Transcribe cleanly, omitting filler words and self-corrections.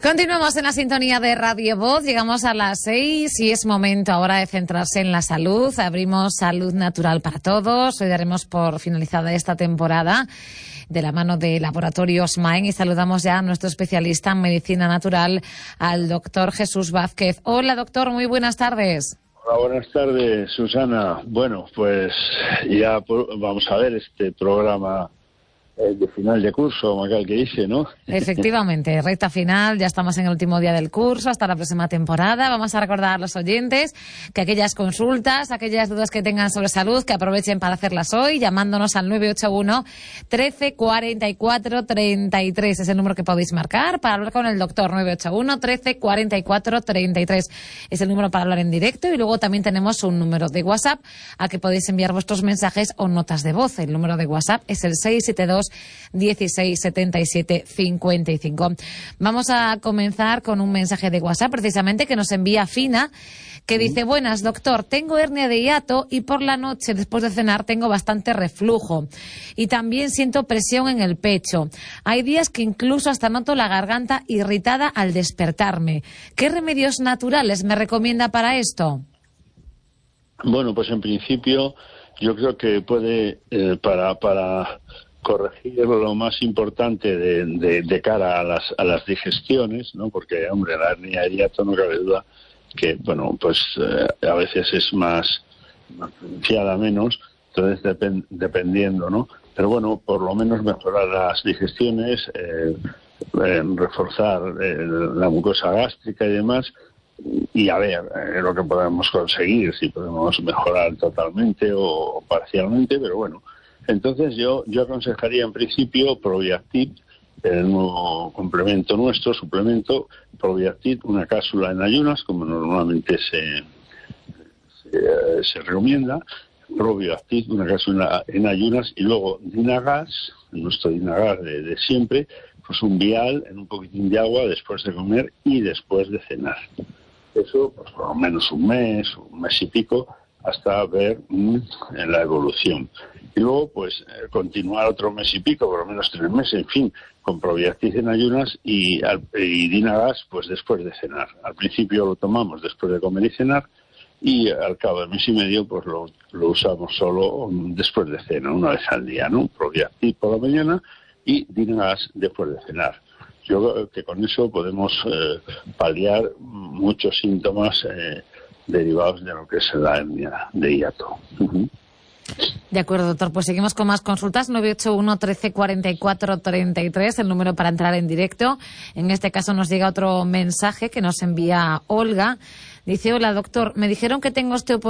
Continuamos en la sintonía de Radio Voz, llegamos a las 6 y es momento ahora de centrarse en la salud. Abrimos Salud Natural para Todos. Hoy daremos por finalizada esta temporada de la mano de Laboratorios Maen y saludamos ya a nuestro especialista en medicina natural, al doctor Jesús Vázquez. Hola doctor, muy buenas tardes. Hola, buenas tardes, Susana. Bueno, pues ya vamos a ver este programa de final de curso, Macal, que dice, ¿no? Efectivamente, recta final, ya estamos en el último día del curso, hasta la próxima temporada. Vamos a recordar a los oyentes que aquellas consultas, aquellas dudas que tengan sobre salud, que aprovechen para hacerlas hoy, llamándonos al 981 13 44 33. Es el número que podéis marcar para hablar con el doctor. 981 13 44 33 es el número para hablar en directo, y luego también tenemos un número de WhatsApp al que podéis enviar vuestros mensajes o notas de voz. El número de WhatsApp es el 672 16 77 55. Vamos a comenzar con un mensaje de WhatsApp precisamente que nos envía Fina, que dice: buenas doctor, tengo hernia de hiato y por la noche después de cenar tengo bastante reflujo y también siento presión en el pecho. Hay días que incluso hasta noto la garganta irritada al despertarme. ¿Qué remedios naturales me recomienda para esto? Bueno, pues en principio yo creo que puede para corregir lo más importante de cara a las digestiones, ¿no? Porque, hombre, la hernia de hiato no cabe duda que, bueno, pues a veces es más pronunciada, menos, entonces dependiendo, ¿no? Pero bueno, por lo menos mejorar las digestiones, reforzar la mucosa gástrica y demás, y a ver lo que podemos conseguir, si podemos mejorar totalmente o parcialmente, pero bueno. Entonces yo aconsejaría en principio Probiactiv, el nuevo complemento nuestro, suplemento Probiactiv, una cápsula en ayunas, como normalmente se recomienda. Probiactiv, una cápsula en ayunas, y luego Dinagas, nuestro Dinagas de siempre, pues un vial en un poquitín de agua después de comer y después de cenar. Eso, pues por lo menos un mes y pico, hasta ver la evolución. Y luego, pues, continuar otro mes y pico, por lo menos 3 meses, en fin, con Probiactiv en ayunas y Dinagas, pues, después de cenar. Al principio lo tomamos después de comer y cenar, y al cabo de mes y medio, pues, lo usamos solo después de cena, una vez al día, ¿no? Probiactiv por la mañana y Dinagas después de cenar. Yo creo que con eso podemos paliar muchos síntomas derivados de lo que es la hernia de hiato. De acuerdo, doctor. Pues seguimos con más consultas. 981 13 44 33, el número para entrar en directo. En este caso nos llega otro mensaje que nos envía Olga. Dice: hola, doctor, me dijeron que tengo osteoporosis